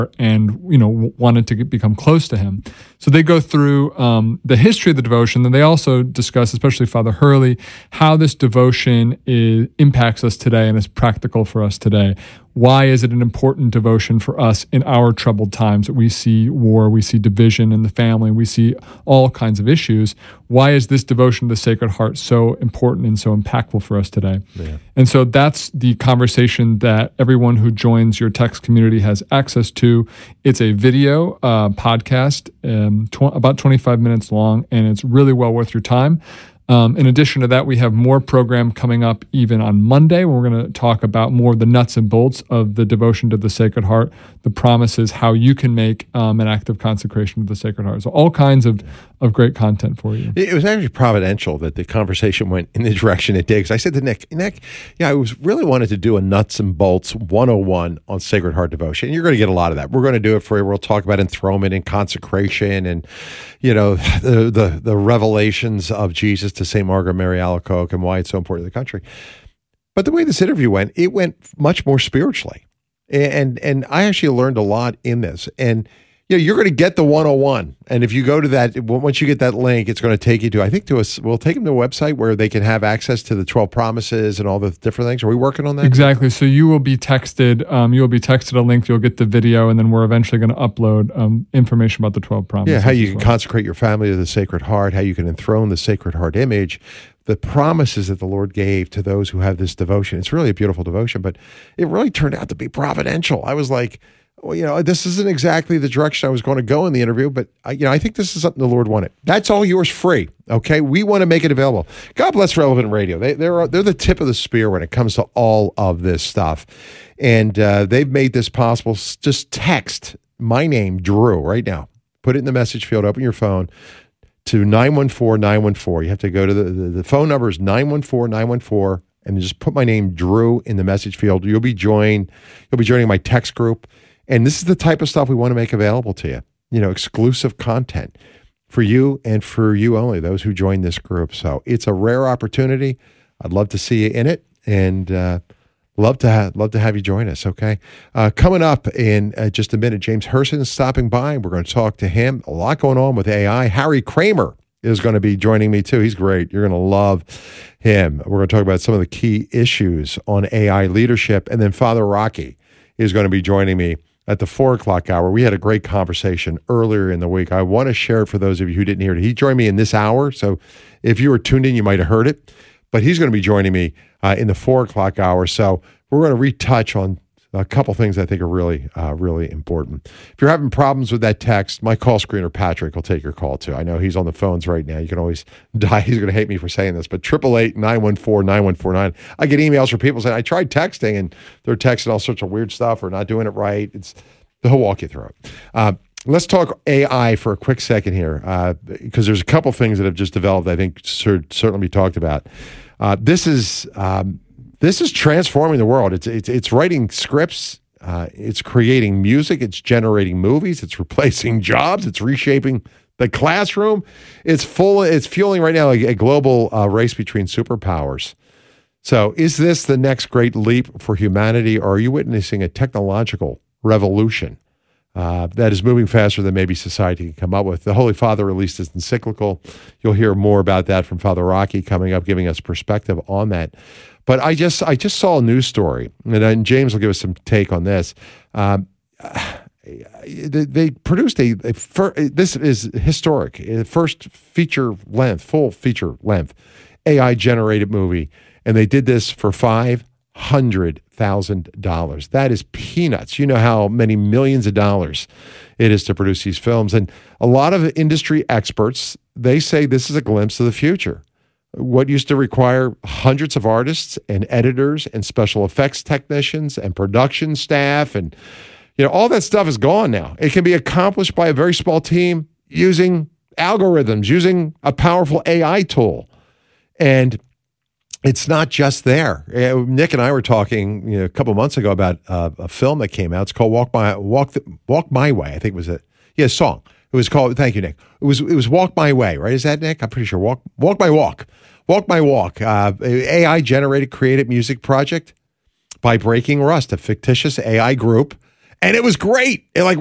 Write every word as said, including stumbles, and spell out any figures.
and, you know, wanted to get, become close to him. So they go through um, the history of the devotion, and they also discuss, especially Father Hurley, how this devotion is, impacts us today and is practical for us today. Why is it an important devotion for us in our troubled times? We see war, we see division in the family, we see all kinds of issues. Why is this devotion to the Sacred Heart so important and so impactful for us today? Yeah. And so that's the conversation that everyone who joins your text community has access to. It's a video uh, podcast, um, tw- about twenty-five minutes long, and it's really well worth your time. Um, in addition to that, we have more program coming up even on Monday, where we're going to talk about more of the nuts and bolts of the devotion to the Sacred Heart, the promises, how you can make um, an active consecration to the Sacred Heart. So all kinds of, of great content for you. It was actually providential that the conversation went in the direction it did. Because I said to Nick, Nick, yeah, I was really wanted to do a nuts and bolts one oh one on Sacred Heart devotion. And you're going to get a lot of that. We're going to do it for you. We'll talk about enthronement and consecration and, you know, the the, the revelations of Jesus to Saint Margaret Mary Alacoque and why it's so important to the country. But the way this interview went, it went much more spiritually. And and I actually learned a lot in this. And you know, you're going to get the one oh one. And if you go to that, once you get that link, it's going to take you to, I think, to a, we'll take them to a website where they can have access to the twelve promises and all the different things. Are we working on that? Exactly. So you will be texted, um, you will be texted a link, you'll get the video, and then we're eventually going to upload um, information about the twelve promises. Yeah, how you can well. consecrate your family to the Sacred Heart, how you can enthrone the Sacred Heart image, the promises that the Lord gave to those who have this devotion. It's really a beautiful devotion, but it really turned out to be providential. I was like, well, you know, this isn't exactly the direction I was going to go in the interview, but I, you know, I think this is something the Lord wanted. That's all yours free. Okay, we want to make it available. God bless Relevant Radio. They, they're they're the tip of the spear when it comes to all of this stuff, and uh, they've made this possible. Just text my name, Drew, right now. Put it in the message field. Open your phone to nine one four nine one four. You have to go to the the, the phone number is nine one four nine one four, and just put my name, Drew, in the message field. You'll be joined. You'll be joining my text group. And this is the type of stuff we want to make available to you, you know, exclusive content for you and for you only, those who join this group. So it's a rare opportunity. I'd love to see you in it, and uh, love to ha- love to have you join us, okay? Uh, coming up in uh, just a minute, James Herson is stopping by. We're going to talk to him. A lot going on with A I. Harry Kramer is going to be joining me too. He's great. You're going to love him. We're going to talk about some of the key issues on A I leadership. And then Father Rocky is going to be joining me at the four o'clock hour. We had a great conversation earlier in the week. I want to share it for those of you who didn't hear it. He joined me in this hour, so if you were tuned in, you might have heard it. But he's going to be joining me uh, in the four o'clock hour. So we're going to retouch on a couple things I think are really, uh, really important. If you're having problems with that text, my call screener, Patrick, will take your call too. I know he's on the phones right now. You can always die. He's going to hate me for saying this, but eight eight eight, nine one four, nine one four nine. I get emails from people saying, I tried texting and they're texting all sorts of weird stuff or not doing it right. It's He'll walk you through it. Uh, let's talk A I for a quick second here, uh, because there's a couple things that have just developed I think should certainly be talked about. Uh, this is um, this is transforming the world. It's it's it's writing scripts. Uh, it's creating music. It's generating movies. It's replacing jobs. It's reshaping the classroom. It's full. It's fueling right now a, a global uh, race between superpowers. So, is this the next great leap for humanity, or are you witnessing a technological revolution uh, that is moving faster than maybe society can come up with? The Holy Father released his encyclical. You'll hear more about that from Father Rocky coming up, giving us perspective on that. But I just I just saw a news story, and then James will give us some take on this. Um, they, they produced a, a fir- this is historic, a first feature length, full feature length, A I generated movie, and they did this for five hundred thousand dollars. That is peanuts. You know how many millions of dollars it is to produce these films. And a lot of industry experts, they say this is a glimpse of the future. What used to require hundreds of artists and editors and special effects technicians and production staff and, you know, all that stuff is gone now. It can be accomplished by a very small team using algorithms, using a powerful A I tool. And it's not just there. Nick and I were talking, you know, a couple months ago about uh, a film that came out. It's called Walk My Walk the, Walk My Way. I think it was a yeah song. It was called. Thank you, Nick. It was it was Walk My Way, right? Is that Nick? I'm pretty sure. Walk Walk My Walk. Walk My Walk. Uh, A I generated creative music project by Breaking Rust, a fictitious A I group, And it was great. It like